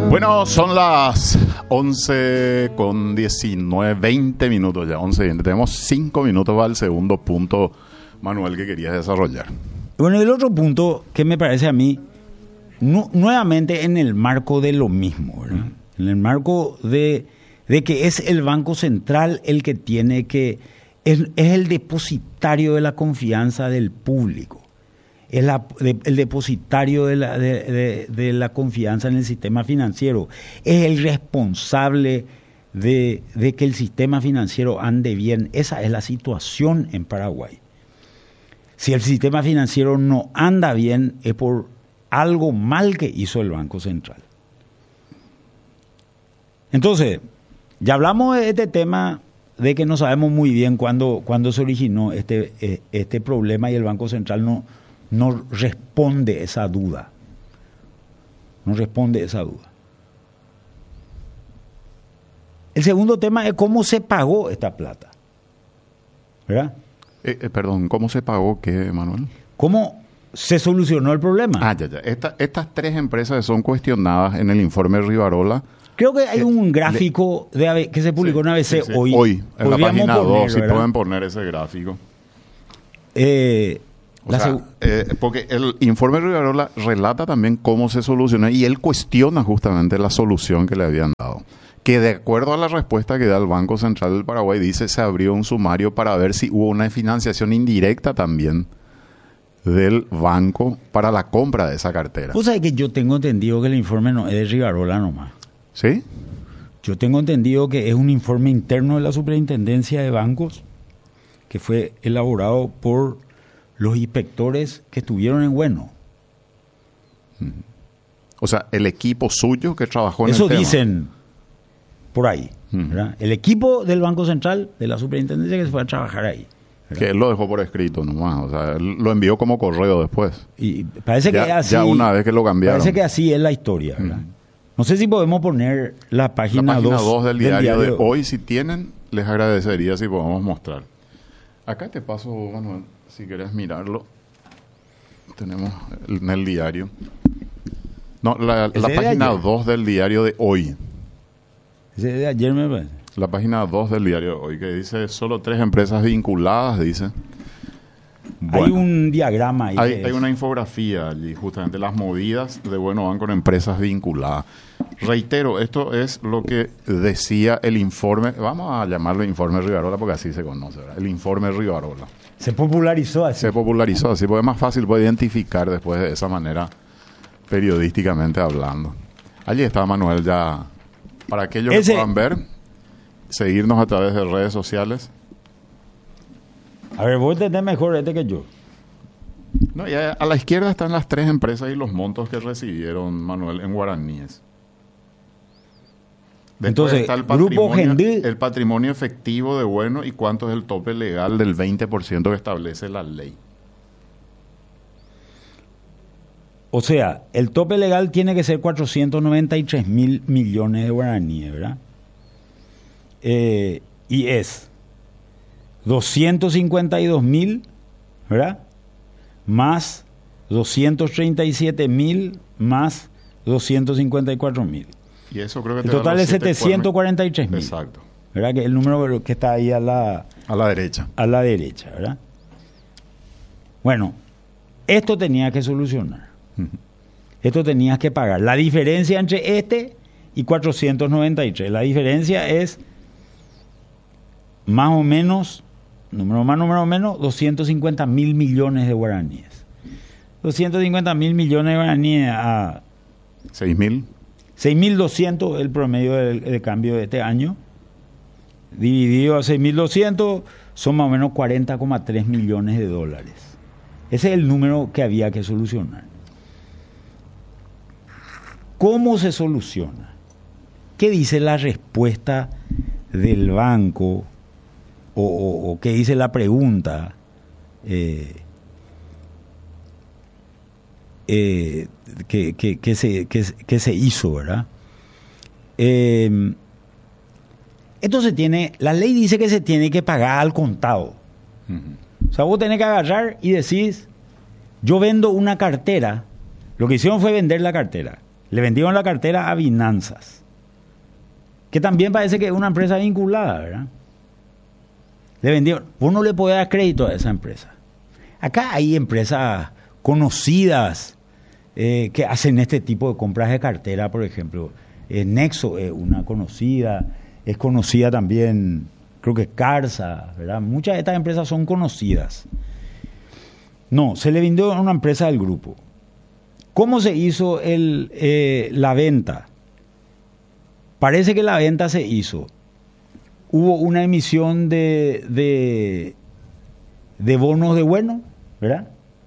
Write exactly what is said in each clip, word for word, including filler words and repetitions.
Bueno, son las once con diecinueve, veinte minutos ya, once veinte. Tenemos cinco minutos para el segundo punto, Manuel, que querías desarrollar. Bueno, el otro punto que me parece a mí, nu- nuevamente en el marco de lo mismo, ¿verdad? Uh-huh. En el marco de, de que es el Banco Central el que tiene que, es, es el depositario de la confianza del público, es la, de, el depositario de la, de, de, de la confianza en el sistema financiero, es el responsable de, de que el sistema financiero ande bien. Esa es la situación en Paraguay. Si el sistema financiero no anda bien, es por algo mal que hizo el Banco Central. Entonces, ya hablamos de este tema de que no sabemos muy bien cuándo, cuándo se originó este, este problema y el Banco Central no, no responde esa duda. No responde esa duda. El segundo tema es cómo se pagó esta plata. ¿Verdad? Eh, eh, perdón, ¿cómo se pagó qué, Manuel? ¿Cómo se solucionó el problema? Ah, ya, ya. Esta, estas tres empresas son cuestionadas en el informe Rivarola. Creo que hay un gráfico de A B, que se publicó sí, en A B C sí, sí. hoy. Hoy, en la página dos, si ¿verdad? pueden poner ese gráfico. Eh, o sea, seg- eh, porque el informe Rivarola relata también cómo se solucionó y él cuestiona justamente la solución que le habían dado. Que de acuerdo a la respuesta que da el Banco Central del Paraguay, dice se abrió un sumario para ver si hubo una financiación indirecta también del banco para la compra de esa cartera. Vos sabés que yo tengo entendido que el informe no es de Rivarola nomás. ¿Sí? Yo tengo entendido que es un informe interno de la Superintendencia de Bancos que fue elaborado por los inspectores que estuvieron en Bueno. O sea, el equipo suyo que trabajó en Eso el tema. Eso dicen por ahí. ¿verdad? El equipo del Banco Central, de la Superintendencia, que se fue a trabajar ahí. ¿verdad? Que él lo dejó por escrito nomás. O sea, él lo envió como correo después. Y parece ya, que así. Ya una vez que lo cambiaron. Parece que así es la historia, ¿verdad? Uh-huh. No sé si podemos poner la página dos del diario, del diario de hoy. Si tienen, les agradecería si podemos mostrar. Acá te paso, Manuel, si quieres mirarlo. Tenemos en el diario. No, la, la página dos del diario de hoy. Ese de ayer me parece. La página dos del diario de hoy, que dice solo tres empresas vinculadas, dice. Bueno, hay un diagrama ahí. Hay, hay una infografía allí, justamente las movidas de Bueno Banco con empresas vinculadas. Reitero, esto es lo que decía el informe, vamos a llamarlo informe Rivarola porque así se conoce, ¿verdad? El informe Rivarola. Se popularizó así. Se popularizó así, porque es más fácil puede identificar después de esa manera, periodísticamente hablando. Allí está Manuel ya, para aquellos Ese... que puedan ver, seguirnos a través de redes sociales. A ver, vos entendés mejor este que yo. No, y a, a la izquierda están las tres empresas y los montos que recibieron, Manuel, en guaraníes. Después Entonces, está el Grupo patrimonio, Gendí, el patrimonio efectivo de Bueno y cuánto es el tope legal del veinte por ciento que establece la ley. O sea, el tope legal tiene que ser cuatrocientos noventa y tres mil millones de guaraníes, ¿verdad? Eh, y es doscientos cincuenta y dos mil, ¿verdad? Más doscientos treinta y siete mil más doscientos cincuenta y cuatro mil. Y eso creo que te el total es setecientos cuarenta y tres mil. Exacto. ¿Verdad? Que el número que está ahí a la... A la derecha. A la derecha, ¿verdad? Bueno, esto tenía que solucionar. Uh-huh. Esto tenías que pagar. La diferencia entre este y cuatrocientos noventa y tres. La diferencia es más o menos, número más, número menos, doscientos cincuenta mil millones de guaraníes. doscientos cincuenta mil millones de guaraníes a... ¿seis mil? seis mil doscientos el promedio de, de cambio de este año. Dividido a seis mil doscientos son más o menos cuarenta coma tres millones de dólares. Ese es el número que había que solucionar. ¿Cómo se soluciona? ¿Qué dice la respuesta del banco? O, o, o qué dice la pregunta eh, eh, que, que, que, se, que, que se hizo, ¿verdad? Eh, esto se tiene, la ley dice que se tiene que pagar al contado. Uh-huh. O sea, vos tenés que agarrar y decís, yo vendo una cartera, lo que hicieron fue vender la cartera, Le vendieron la cartera a Binanzas, que también parece que es una empresa vinculada, ¿verdad? Le vendieron. Vos no le podés dar crédito a esa empresa. Acá hay empresas conocidas eh, que hacen este tipo de compras de cartera, por ejemplo. Eh, Nexo es una conocida, es conocida también, creo que Carsa, ¿verdad? Muchas de estas empresas son conocidas. No, se le vendió a una empresa del grupo. ¿Cómo se hizo el, eh, la venta? Parece que la venta se hizo. Hubo una emisión de, de, de bonos de bueno, ¿verdad?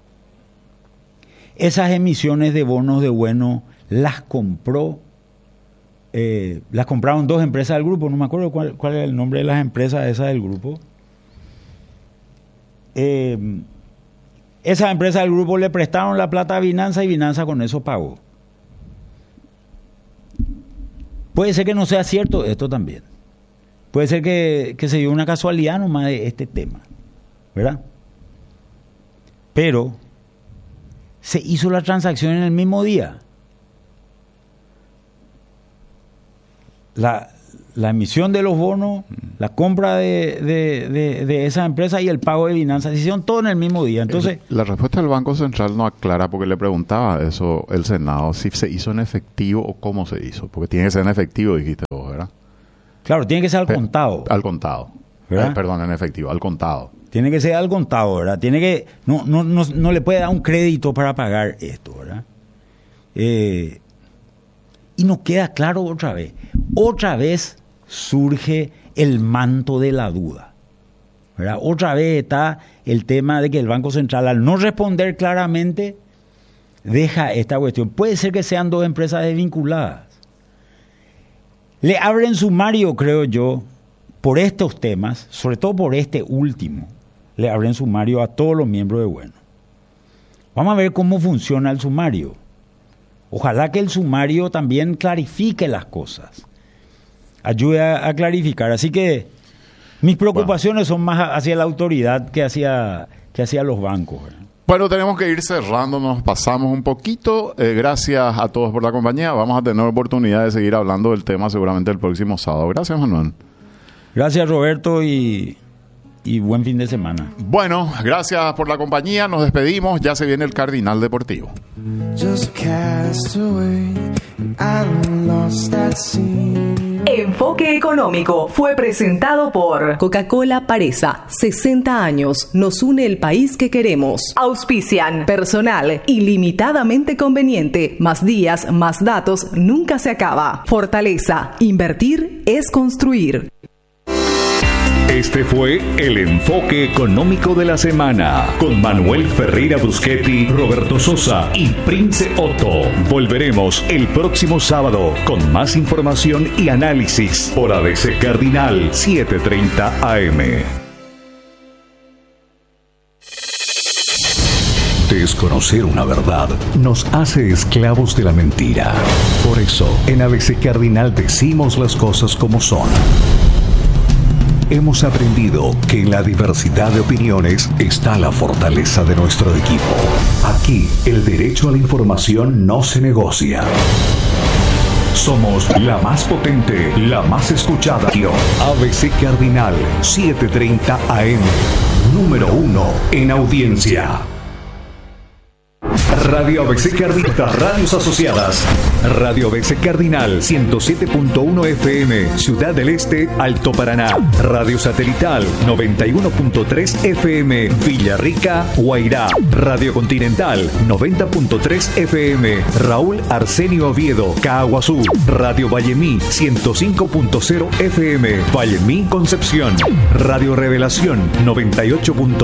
Esas emisiones de bonos de bueno las compró, eh, las compraron dos empresas del grupo, no me acuerdo cuál, cuál era el nombre de las empresas esas del grupo. Eh, esas empresas del grupo le prestaron la plata a Binanza y Binanza con eso pagó. Puede ser que no sea cierto esto también. Puede ser que, que se dio una casualidad nomás de este tema, ¿verdad? Pero se hizo la transacción en el mismo día. La, la emisión de los bonos, la compra de, de, de, de esa empresa y el pago de Binanza se hicieron todo en el mismo día. Entonces, la respuesta del Banco Central no aclara, porque le preguntaba eso el Senado, si se hizo en efectivo o cómo se hizo. Porque tiene que ser en efectivo, dijiste vos, ¿verdad? Claro, tiene que ser al Pe- contado. Al contado. Eh, perdón, en efectivo, al contado. Tiene que ser al contado, ¿verdad? Tiene que, no, no, no, no le puede dar un crédito para pagar esto, ¿verdad? Eh, y nos queda claro otra vez. Otra vez surge el manto de la duda, ¿verdad? Otra vez está el tema de que el Banco Central, al no responder claramente, deja esta cuestión. Puede ser que sean dos empresas desvinculadas. Le abren sumario, creo yo, por estos temas, sobre todo por este último, le abren sumario a todos los miembros de Bueno. Vamos a ver cómo funciona el sumario. Ojalá que el sumario también clarifique las cosas, ayude a, a clarificar. Así que mis preocupaciones bueno. son más hacia la autoridad que hacia, que hacia los bancos, ¿verdad? Bueno, tenemos que ir cerrando, nos pasamos un poquito. Eh, gracias a todos por la compañía. Vamos a tener oportunidad de seguir hablando del tema seguramente el próximo sábado. Gracias, Manuel. Gracias, Roberto, y, y buen fin de semana. Bueno, gracias por la compañía. Nos despedimos. Ya se viene el Cardinal Deportivo. Just cast away, I lost that scene. Enfoque Económico fue presentado por Coca-Cola Paresa, sesenta años, nos une el país que queremos. Auspician, personal ilimitadamente conveniente, más días, más datos, nunca se acaba. Fortaleza, invertir es construir. Este fue el Enfoque Económico de la Semana con Manuel Ferreira Bruschetti, Roberto Sosa y Prince Otto. Volveremos el próximo sábado con más información y análisis por A B C Cardinal setecientos treinta A M. Desconocer una verdad nos hace esclavos de la mentira. Por eso, en A B C Cardinal decimos las cosas como son. Hemos aprendido que en la diversidad de opiniones está la fortaleza de nuestro equipo. Aquí, el derecho a la información no se negocia. Somos la más potente, la más escuchada. A B C Cardinal setecientos treinta A M, número uno en audiencia. Radio A B C Cardinal, radios asociadas. Radio A B C Cardinal ciento siete punto uno F M, Ciudad del Este, Alto Paraná. Radio Satelital noventa y uno punto tres F M, Villarrica, Guairá. Radio Continental noventa punto tres F M, Raúl Arsenio Oviedo, Caaguazú. Radio Vallemí ciento cinco punto cero F M, Vallemí, Concepción. Radio Revelación noventa y ocho punto